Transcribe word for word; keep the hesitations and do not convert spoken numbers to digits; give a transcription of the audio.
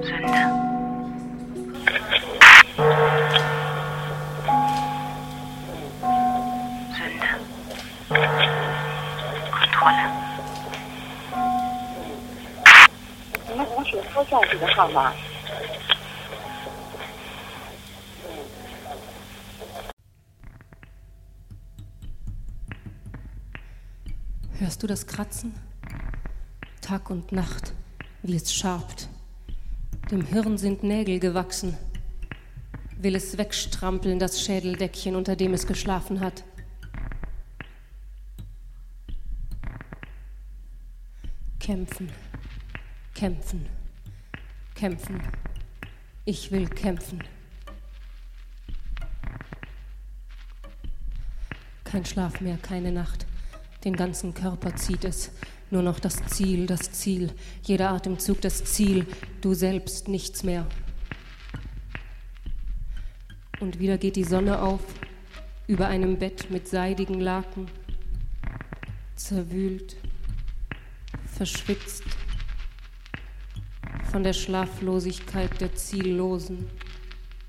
Sünde. Sünde. Kontrolle. 你们同时说下这个号码。 Hörst du das Kratzen? Tag und Nacht, wie es scharpt. Dem Hirn sind Nägel gewachsen. Will es wegstrampeln, das Schädeldeckchen, unter dem es geschlafen hat. Kämpfen, kämpfen, kämpfen. Ich will kämpfen. Kein Schlaf mehr, keine Nacht. Den ganzen Körper zieht es. Nur noch das Ziel, das Ziel. Jeder Atemzug das Ziel. Du selbst, nichts mehr. Und wieder geht die Sonne auf. Über einem Bett mit seidigen Laken. Zerwühlt. Verschwitzt. Von der Schlaflosigkeit der Ziellosen.